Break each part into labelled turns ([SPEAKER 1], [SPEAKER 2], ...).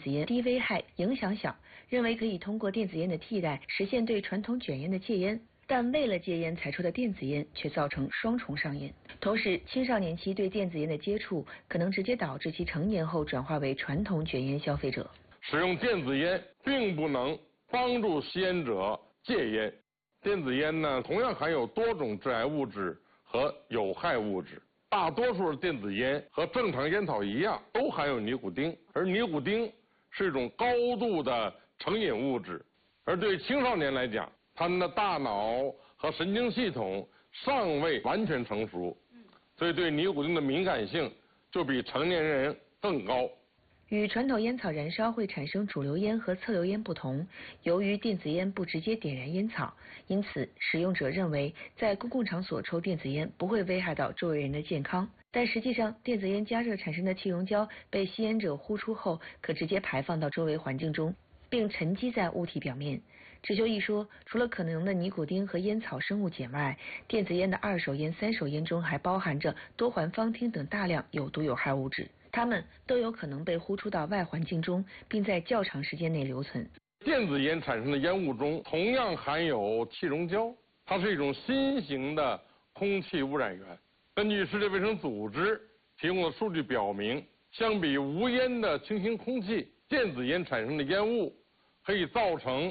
[SPEAKER 1] 子烟低危害、影响小，认为可以通过电子烟的替代实现对传统卷烟的戒烟。但为了戒烟才抽的电子烟却造成双重上瘾。同时，青少年期对电子烟的接触可能直接导致其成年后转化为传统卷烟消费者。
[SPEAKER 2] 使用电子烟并不能帮助吸烟者戒烟。电子烟呢，同样含有多种致癌物质和有害物质。大多数电子烟和正常烟草一样，都含有尼古丁，而尼古丁是一种高度的成瘾物质，而对青少年来讲，他们的大脑和神经系统尚未完全成熟，所以对尼古丁的敏感性就比成年人更高。
[SPEAKER 1] 与传统烟草燃烧会产生主流烟和侧流烟不同，由于电子烟不直接点燃烟草，因此使用者认为在公共场所抽电子烟不会危害到周围人的健康。但实际上，电子烟加热产生的气溶胶被吸烟者呼出后，可直接排放到周围环境中，并沉积在物体表面。智修一说，除了可能的尼古丁和烟草生物碱外，电子烟的二手烟、三手烟中还包含着多环芳烃等大量有毒有害物质。它们都有可能被呼出到外环境中，并在较长时间内留存。
[SPEAKER 2] 电子烟产生的烟雾中同样含有气溶胶，它是一种新型的空气污染源。根据世界卫生组织提供的数据表明，相比无烟的清新空气，电子烟产生的烟雾可以造成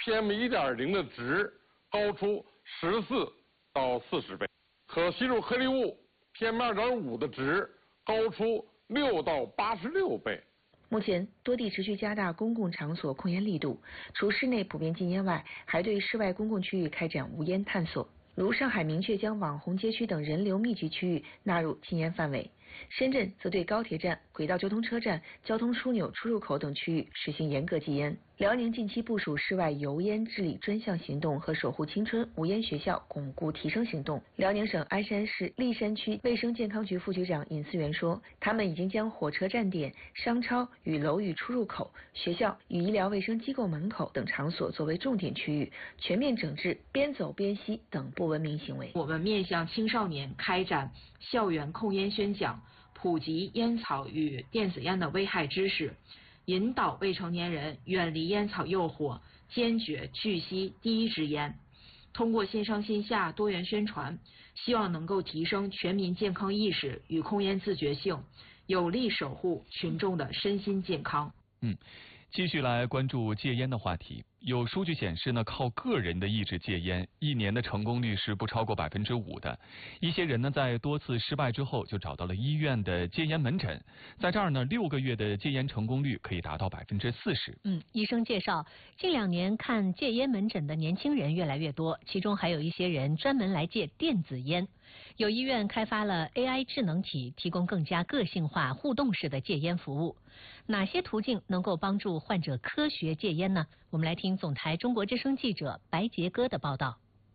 [SPEAKER 2] PM1.0 的值高出14到40倍，可吸入颗粒物 PM2.5 的值高出6到86倍。
[SPEAKER 1] 目前，多地持续加大公共场所控烟力度，除室内普遍禁烟外，还对室外公共区域开展无烟探索。如上海明确将网红街区等人流密集区域纳入禁烟范围，深圳则对高铁站、轨道交通车站、交通枢纽出入口等区域实行严格禁烟。辽宁近期部署室外油烟治理专项行动和守护青春无烟学校巩固提升行动。辽宁省鞍山市栗山区卫生健康局副局长尹思源说，他们已经将火车站点、商超与楼宇出入口、学校与医疗卫生机构门口等场所作为重点区域，全面整治边走边吸等不文明行为。
[SPEAKER 3] 我们面向青少年开展校园控烟宣讲，普及烟草与电子烟的危害知识，引导未成年人远离烟草诱惑，坚决拒吸第一支烟。通过线上线下多元宣传，希望能够提升全民健康意识与控烟自觉性，有力守护群众的身心健康。
[SPEAKER 4] 继续来关注戒烟的话题。有数据显示呢，靠个人的意志戒烟，1年的成功率是不超过5%的。一些人呢，在多次失败之后，就找到了医院的戒烟门诊，在这儿呢，6个月的戒烟成功率可以达到40%。
[SPEAKER 5] 医生介绍，近2年看戒烟门诊的年轻人越来越多，其中还有一些人专门来戒电子烟。有医院开发了 AI 智能体，提供更加个性化、互动式的戒烟服务。哪些途径能够帮助患者科学戒烟呢？我们来听总台中国之声记者白杰哥的报道。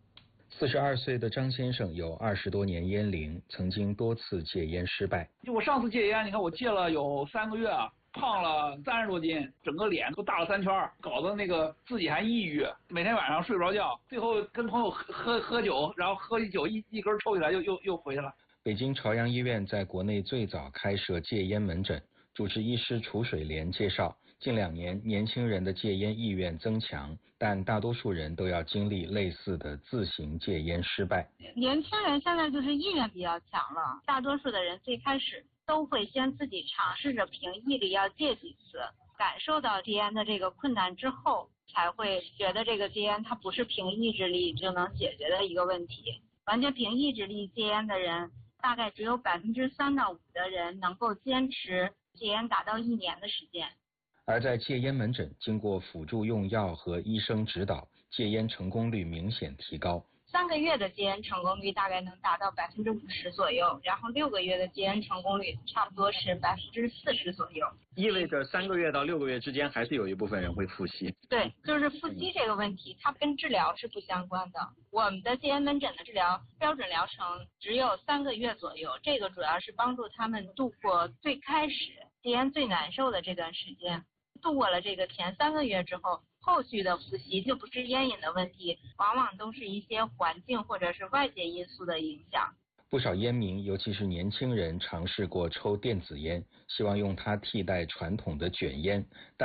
[SPEAKER 6] 42岁的张先生有20多年烟龄，曾经多次戒烟失败。
[SPEAKER 7] 就我上次戒烟，你看我戒了有3个月啊，胖了30多斤，整个脸都大了3圈，搞得那个自己还抑郁，每天晚上睡不着觉，最后跟朋友喝酒，然后喝一酒一根抽起来又回去了。
[SPEAKER 6] 北京朝阳医院在国内最早开设戒烟门诊，主治医师楚水莲介绍，近2年年轻人的戒烟意愿增强，但大多数人都要经历类似的自行戒烟失败。
[SPEAKER 8] 年轻人现在就是意愿比较强了，大多数的人最开始都会先自己尝试着凭毅力要戒几次，感受到戒烟的这个困难之后，才会觉得这个戒烟它不是凭意志力就能解决的一个问题。完全凭意志力戒烟的人，大概只有3%到5%的人能够坚持戒烟达到1年的时间。
[SPEAKER 6] 而在戒烟门诊，经过辅助用药和医生指导，戒烟成功率明显提高。
[SPEAKER 8] 3个月的戒烟成功率大概能达到50%左右，然后6个月的戒烟成功率差不多是40%左右。
[SPEAKER 9] 意味着3个月到6个月之间，还是有一部分人会复吸。
[SPEAKER 8] 对，就是复吸这个问题，它跟治疗是不相关的。我们的戒烟门诊的治疗标准疗程只有3个月左右，这个主要是帮助他们度过最开始戒烟最难受的这段时间。度过了这个前3个月之后，后续的复吸就不是烟瘾的问题，往往都是一些环境或者是外界因素的影响。
[SPEAKER 6] 不少烟民，尤其是年轻人，尝试过抽电子烟，希望用它替代传统的卷烟，